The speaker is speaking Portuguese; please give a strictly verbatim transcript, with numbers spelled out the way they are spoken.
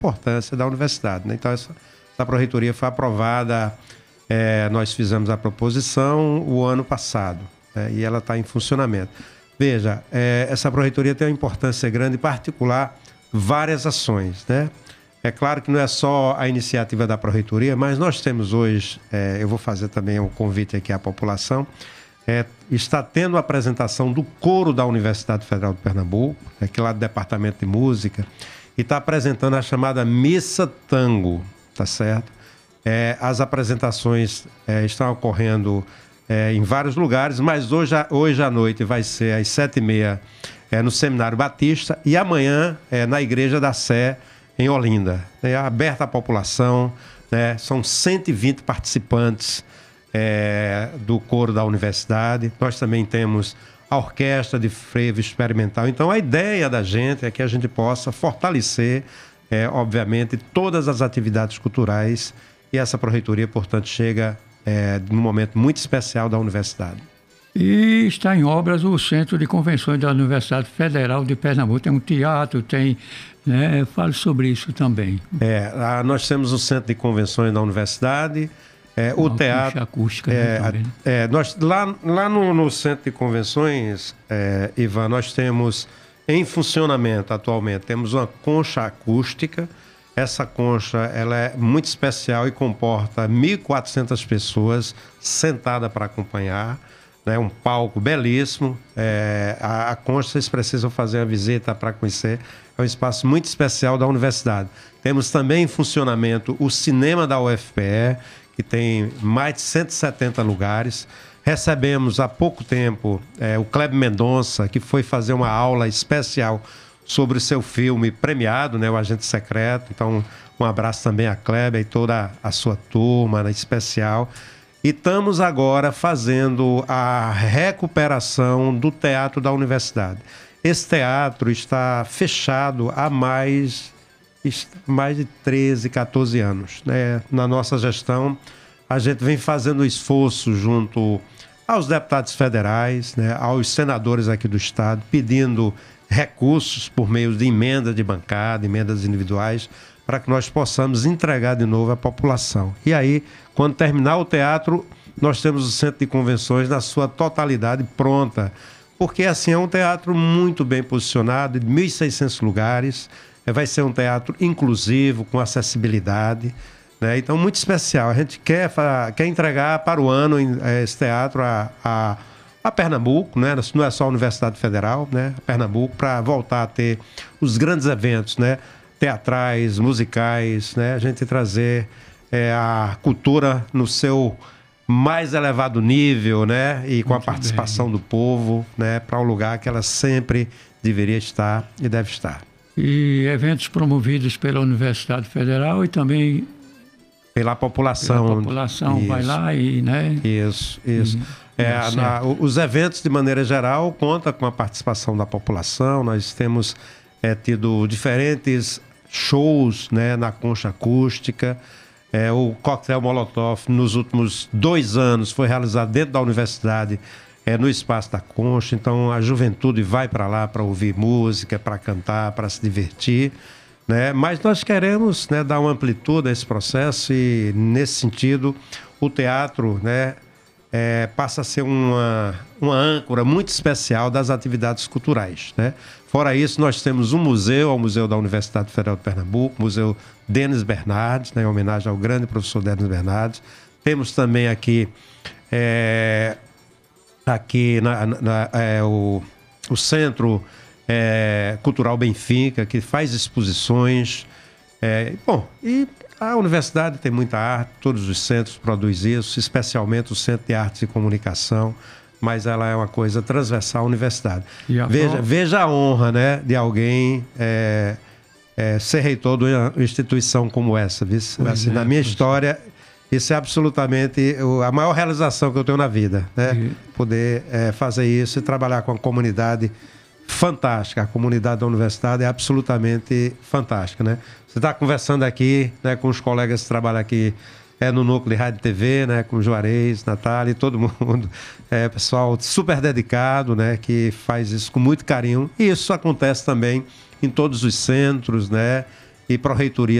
importância da universidade, né? Então, essa, essa pró-reitoria foi aprovada, é, nós fizemos a proposição o ano passado, né? E ela está em funcionamento. Veja, é, essa pró-reitoria tem uma importância grande, em particular, várias ações, né? É claro que não é só a iniciativa da pró-reitoria, mas nós temos hoje, é, eu vou fazer também um convite aqui à população, é, está tendo a apresentação do coro da Universidade Federal de Pernambuco, aqui lá do Departamento de Música, e está apresentando a chamada Missa Tango, tá certo? É, as apresentações é, estão ocorrendo é, em vários lugares, mas hoje, hoje à noite vai ser às sete e meia é, no Seminário Batista e amanhã é, na Igreja da Sé, em Olinda. É aberta à população, né? São cento e vinte participantes é, do coro da universidade. Nós também temos a orquestra de frevo experimental. Então, a ideia da gente é que a gente possa fortalecer, é, obviamente, todas as atividades culturais e essa pró-reitoria, portanto, chega é, num momento muito especial da universidade. E está em obras o Centro de Convenções da Universidade Federal de Pernambuco. Tem um teatro, tem... Né? Fale sobre isso também. É, a, nós temos o Centro de Convenções da Universidade, é, o teatro... acústica é, também, né? é, nós, lá lá no, no Centro de Convenções, é, Ivan, nós temos em funcionamento atualmente, temos uma concha acústica. Essa concha ela é muito especial e comporta mil e quatrocentas pessoas sentadas para acompanhar. Né, um palco belíssimo. É, a, a concha, vocês precisam fazer uma visita para conhecer. É um espaço muito especial da universidade. Temos também em funcionamento o cinema da U F P E, que tem mais de cento e setenta lugares. Recebemos há pouco tempo é, o Kleber Mendonça, que foi fazer uma aula especial sobre o seu filme premiado, né, O Agente Secreto. Então, um abraço também a Kleber e toda a sua turma, né, especial. E estamos agora fazendo a recuperação do teatro da universidade. Esse teatro está fechado há mais, mais de treze, quatorze anos, né? Na nossa gestão, a gente vem fazendo esforço junto aos deputados federais, né, aos senadores aqui do estado, pedindo recursos por meio de emenda de bancada, emendas individuais, para que nós possamos entregar de novo à população. E aí, quando terminar o teatro, nós temos o Centro de Convenções na sua totalidade pronta, porque assim é um teatro muito bem posicionado, de mil e seiscentos lugares, vai ser um teatro inclusivo, com acessibilidade, né? Então, muito especial. A gente quer, quer entregar para o ano esse teatro a, a, a Pernambuco, né? Não é só a Universidade Federal, né? A Pernambuco, para voltar a ter os grandes eventos, né? Teatrais, musicais, né? A gente trazer é, a cultura no seu mais elevado nível, né? E com Muito a participação bem. do povo, né? Para o lugar que ela sempre deveria estar e deve estar. E eventos promovidos pela Universidade Federal e também pela população. Pela população isso. Vai lá e, né? Isso, isso. E, é, na, os eventos, de maneira geral, contam com a participação da população. Nós temos é, tido diferentes shows, né, na concha acústica. É, o coquetel Molotov, nos últimos dois anos, foi realizado dentro da universidade, é, no espaço da concha. Então, a juventude vai para lá para ouvir música, para cantar, para se divertir, né? Mas nós queremos, né, dar uma amplitude a esse processo e, nesse sentido, o teatro, né, é, passa a ser uma, uma âncora muito especial das atividades culturais, né? Fora isso, nós temos um museu, o Museu da Universidade Federal de Pernambuco, o Museu Denis Bernardes, né, em homenagem ao grande professor Denis Bernardes. Temos também aqui, é, aqui na, na, é, o, o Centro é, Cultural Benfica, que faz exposições. É, bom, e a universidade tem muita arte, todos os centros produzem isso, especialmente o Centro de Artes e Comunicação, mas ela é uma coisa transversal à universidade. Veja, veja a honra, né, de alguém é, é, ser reitor de uma instituição como essa. Assim, é, na minha história, isso é absolutamente a maior realização que eu tenho na vida, né? E... Poder é, fazer isso e trabalhar com a comunidade fantástica. A comunidade da universidade é absolutamente fantástica, né? Você está conversando aqui, né, com os colegas que trabalham aqui é, no núcleo de rádio e T V, né, com o Juarez, Natália e todo mundo. É, pessoal super dedicado, né, que faz isso com muito carinho. E isso acontece também em todos os centros, né? e Pró-Reitoria